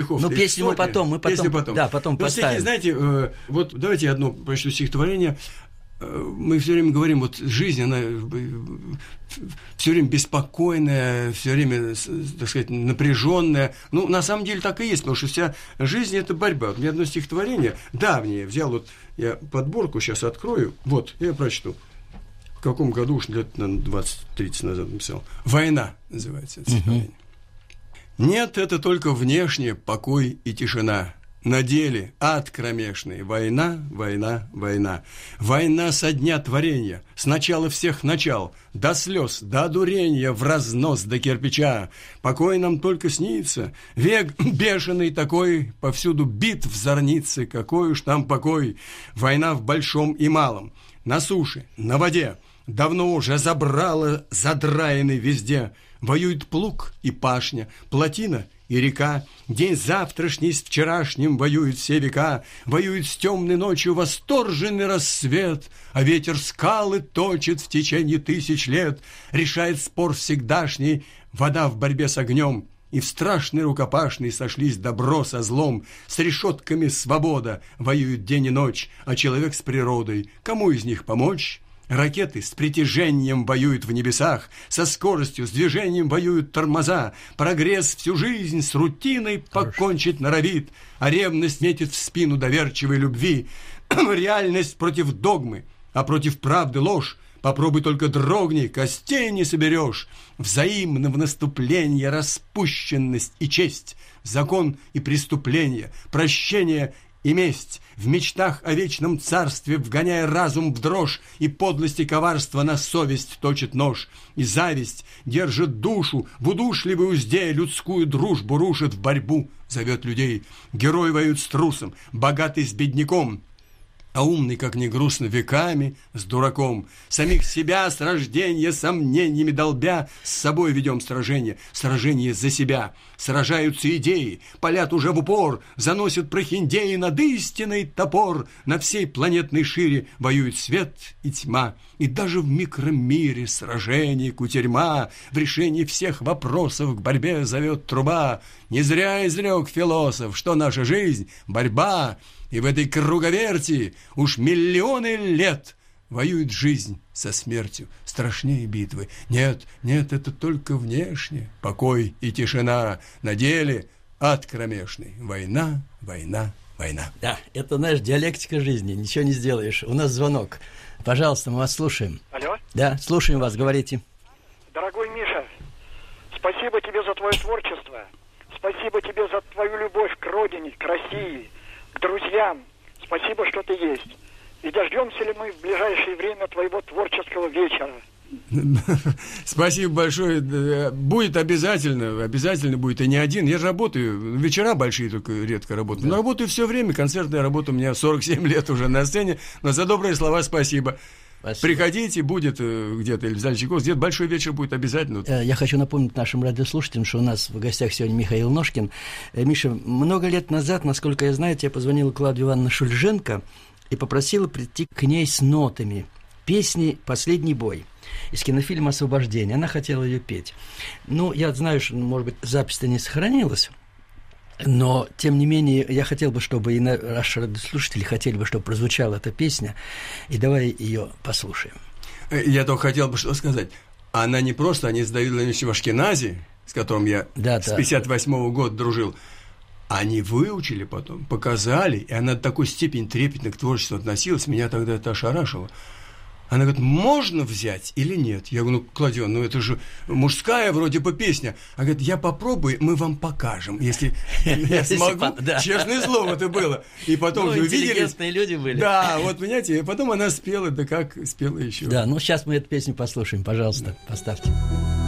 стихов. Ну, песню мы потом. Да, потом поставим. Стихи, знаете, вот давайте я одно прочту стихотворение. Мы все время говорим, вот жизнь, она все время беспокойная, все время, так сказать, напряженная. Ну, на самом деле так и есть, потому что вся жизнь – это борьба. Вот у меня одно стихотворение давнее, взял, вот я подборку сейчас открою, вот, я прочту. В каком году, уж лет, наверное, 20-30 назад написал. «Война» называется это стихотворение. Нет, это только внешне покой и тишина. На деле ад кромешный. Война, война, война. Война со дня творения, с начала всех начал, до слез, до одурения, в разнос до кирпича. Покой нам только снится, век бешеный такой, повсюду битв зорницы, какой уж там покой. Война в большом и малом, на суше, на воде, давно уже забрала задраенный везде. Воюет плуг и пашня, плотина и река. День завтрашний с вчерашним воюют все века. Воюет с темной ночью восторженный рассвет, а ветер скалы точит в течение тысяч лет. Решает спор всегдашний вода в борьбе с огнем. И в страшный рукопашный сошлись добро со злом. С решетками свобода воюют день и ночь, а человек с природой. Кому из них помочь? Ракеты с притяжением воюют в небесах, со скоростью, с движением воюют тормоза. Прогресс всю жизнь с рутиной покончить норовит, а ревность метит в спину доверчивой любви. Реальность против догмы, а против правды ложь. Попробуй только дрогни, костей не соберешь. Взаимно в наступление распущенность и честь, закон и преступление, прощение и месть, в мечтах о вечном царстве, вгоняя разум в дрожь, и подлость и коварство на совесть точит нож, и зависть держит душу в удушливой узде, людскую дружбу рушит, в борьбу зовет людей. Герой воюет с трусом, богатый с бедняком, а умный, как ни грустно, веками с дураком. Самих себя с рождения сомнениями долбя, с собой ведем сражение, сражение за себя. Сражаются идеи, палят уже в упор, заносят прохиндеи над истиной топор. На всей планетной шире воюют свет и тьма, и даже в микромире сражений кутерьма. В решении всех вопросов к борьбе зовет труба. Не зря изрек философ, что наша жизнь — борьба, и в этой круговерти уж миллионы лет воюет жизнь со смертью, страшнее битвы. Нет, нет, это только внешне, покой и тишина. На деле ад кромешный. Война, война, война. Да, это, знаешь, диалектика жизни, ничего не сделаешь. У нас звонок. Пожалуйста, мы вас слушаем. Алло? Да, слушаем вас, говорите. Дорогой Миша, спасибо тебе за твое творчество. Спасибо тебе за твою любовь к родине, к России, к друзьям. Спасибо, что ты есть. И дождемся ли мы в ближайшее время твоего творческого вечера? Спасибо большое. Будет обязательно. Обязательно будет. И не один. Я же работаю. Вечера большие только редко работаю. Но работаю все время. Концертная работа у меня 47 лет уже на сцене. Но за добрые слова спасибо. Спасибо. Приходите, будет где-то, или в зале Чайковского, где-то большой вечер будет обязательно. Я хочу напомнить нашим радиослушателям, что у нас в гостях сегодня Михаил Ножкин. Миша, много лет назад, насколько я знаю, я позвонила Клавдии Ивановне Шульженко и попросила прийти к ней с нотами песни «Последний бой» из кинофильма «Освобождение». Она хотела ее петь. Ну, я знаю, что, может быть, запись-то не сохранилась. Но, тем не менее, я хотел бы, чтобы и наши радиослушатели хотели бы, чтобы прозвучала эта песня. И давай ее послушаем. Я только хотел бы что сказать. Она не просто, они с Давидом Владимировичем Ашкенази, с которым я с 58-го года дружил, они выучили потом, показали, и она до такой степени трепетно к творчеству относилась, меня тогда это ошарашило. Она говорит, можно взять или нет? Я говорю, ну, Клавдия, ну это же мужская вроде бы песня. Она говорит, я попробую, мы вам покажем, если я смогу. Честное слово, это было. И потом же увидели. Интеллигентные люди были. Да, вот, понимаете, и потом она спела, да как спела еще. Да, ну сейчас мы эту песню послушаем, пожалуйста, поставьте.